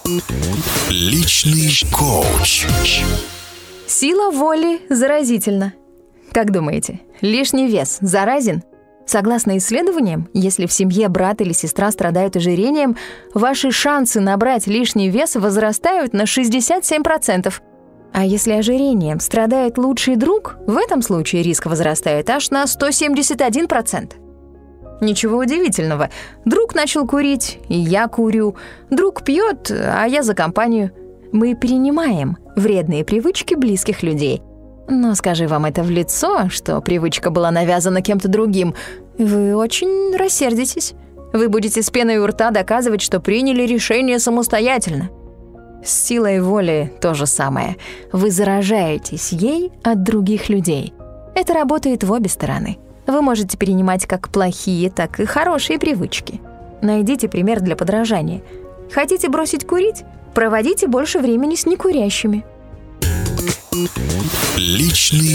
Личный коуч. Сила воли заразительна. Как думаете, лишний вес заразен? Согласно исследованиям, если в семье брат или сестра страдают ожирением, ваши шансы набрать лишний вес возрастают на 67%. А если ожирением страдает лучший друг, в этом случае риск возрастает аж на 171%. Ничего удивительного. Друг начал курить, и я курю. Друг пьет, а я за компанию. Мы перенимаем вредные привычки близких людей. Но скажи вам это в лицо, что привычка была навязана кем-то другим, вы очень рассердитесь. Вы будете с пеной у рта доказывать, что приняли решение самостоятельно. С силой воли то же самое. Вы заражаетесь ей от других людей. Это работает в обе стороны. Вы можете перенимать как плохие, так и хорошие привычки. Найдите пример для подражания. Хотите бросить курить? Проводите больше времени с некурящими. Личный